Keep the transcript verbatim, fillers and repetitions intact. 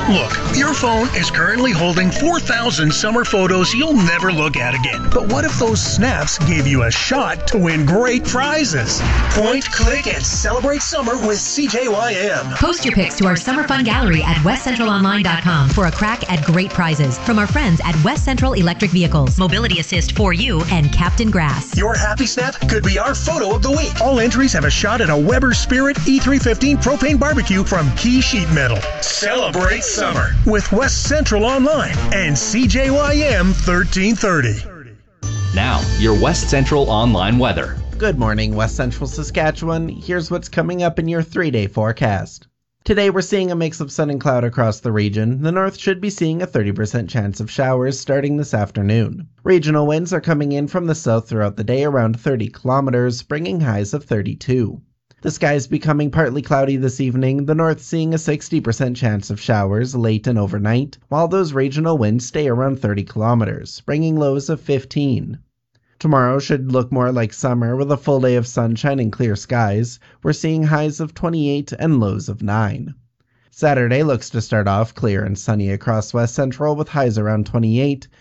Look, your phone is currently holding four thousand summer photos you'll never look at again. But what if those snaps gave you a shot to win great prizes? Point, click, and celebrate summer with C J Y M. Post your pics to our Summer Fun Gallery at west central online dot com for a crack at great prizes from our friends at West Central Electric Vehicles, Mobility Assist for You, and Captain Grass. Your happy snap could be our photo of the week. All entries have a shot at a Weber Spirit E three fifteen propane barbecue from Key Sheet Metal. Celebrate summer with West Central Online and C J Y M thirteen thirty. Now, your West Central Online weather. Good morning, West Central Saskatchewan. Here's what's coming up in your three-day forecast. Today we're seeing a mix of sun and cloud across the region. The north should be seeing a thirty percent chance of showers starting this afternoon. Regional winds are coming in from the south throughout the day around thirty kilometers, bringing highs of thirty-two. The sky is becoming partly cloudy this evening, the north seeing a sixty percent chance of showers late and overnight, while those regional winds stay around thirty kilometers, bringing lows of fifteen. Tomorrow should look more like summer with a full day of sunshine and clear skies. We're seeing highs of twenty-eight and lows of nine. Saturday looks to start off clear and sunny across West Central with highs around twenty-eight,